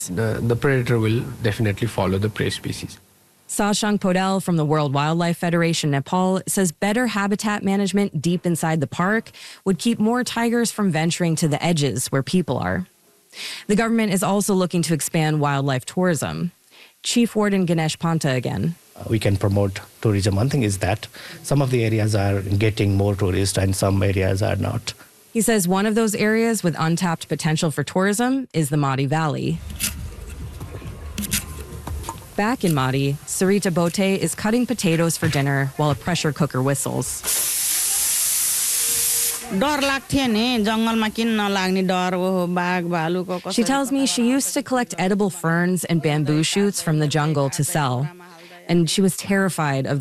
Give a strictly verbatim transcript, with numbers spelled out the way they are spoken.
The, the predator will definitely follow the prey species. Sashang Podel from the World Wildlife Federation Nepal says better habitat management deep inside the park would keep more tigers from venturing to the edges where people are. The government is also looking to expand wildlife tourism. Chief Warden Ganesh Panta again. We can promote tourism. One thing is that some of the areas are getting more tourists and some areas are not. He says one of those areas with untapped potential for tourism is the Madi Valley. Back in Madi, Sarita Bote is cutting potatoes for dinner while a pressure cooker whistles. She tells me she used to collect edible ferns and bamboo shoots from the jungle to sell, and she was terrified of